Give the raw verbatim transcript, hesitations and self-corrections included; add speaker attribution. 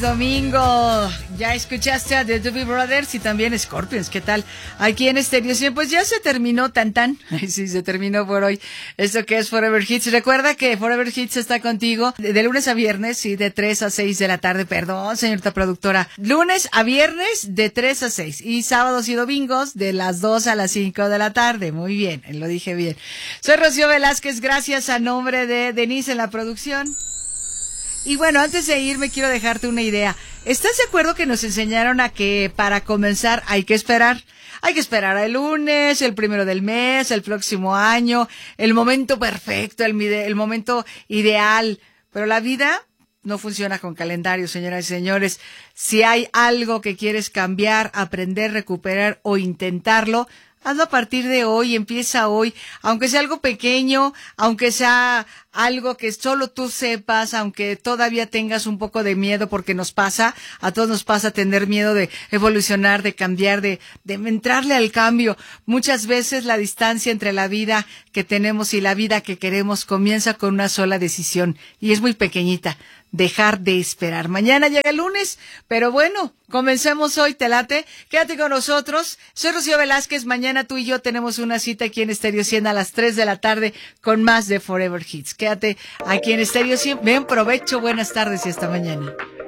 Speaker 1: es domingo. Ya escuchaste a The Doobie Brothers y también Scorpions. ¿Qué tal? Aquí en Stereo cien, pues ya se terminó tan tan. Ay, sí, se terminó por hoy. Esto que es Forever Hits. Recuerda que Forever Hits está contigo de, de lunes a viernes, sí, de tres a seis de la tarde. Perdón, señorita productora. Lunes a viernes de tres a seis. Y sábados y domingos de las dos a las cinco de la tarde. Muy bien, lo dije bien. Soy Rocío Velázquez, gracias a nombre de Denise en la producción. Y bueno, antes de irme quiero dejarte una idea. ¿Estás de acuerdo que nos enseñaron a que para comenzar hay que esperar? Hay que esperar el lunes, el primero del mes, el próximo año, el momento perfecto, el, el momento ideal. Pero la vida no funciona con calendario, señoras y señores. Si hay algo que quieres cambiar, aprender, recuperar o intentarlo, hazlo a partir de hoy, empieza hoy, aunque sea algo pequeño, aunque sea algo que solo tú sepas, aunque todavía tengas un poco de miedo, porque nos pasa, a todos nos pasa tener miedo de evolucionar, de cambiar, de, de entrarle al cambio. Muchas veces la distancia entre la vida que tenemos y la vida que queremos comienza con una sola decisión, y es muy pequeñita. Dejar de esperar. Mañana llega el lunes, pero bueno, comencemos hoy, ¿te late? Quédate con nosotros. Soy Rocío Velázquez. Mañana tú y yo tenemos una cita aquí en Stereo cien a las tres de la tarde con más de Forever Hits. Quédate aquí en Stereo cien. Ven, provecho, buenas tardes y hasta mañana.